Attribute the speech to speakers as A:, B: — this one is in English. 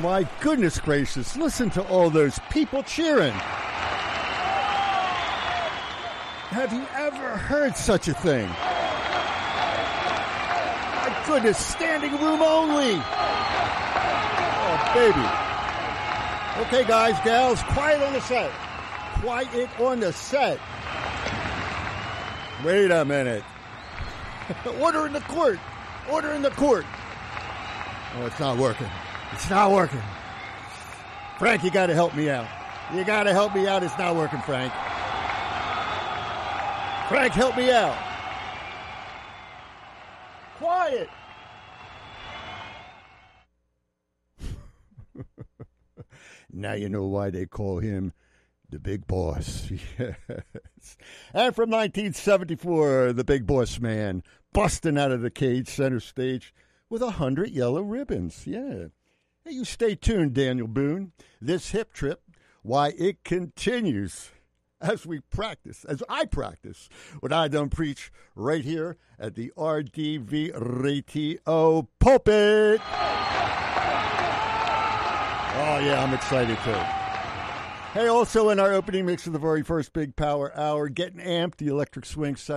A: my goodness gracious. Listen to all those people cheering. Have you ever heard such a thing? My goodness, standing room only. Oh, baby. Okay, guys, gals, quiet on the set. Quiet on the set. Wait a minute. Order in the court. Order in the court. Oh, it's not working. It's not working. Frank, you got to help me out. You got to help me out. It's not working, Frank. Frank, help me out. Quiet. Now you know why they call him the Big Boss. Yes. And from 1974, the Big Boss Man busting out of the cage center stage with 100 yellow ribbons. Yeah. Hey, you stay tuned, Daniel Boone. This hip trip, why it continues as I practice what I done preach right here at the RDV Radio pulpit. Oh, yeah, I'm excited, too. Hey, also in our opening mix of the very first Big Power Hour, getting amped, the Electric Swing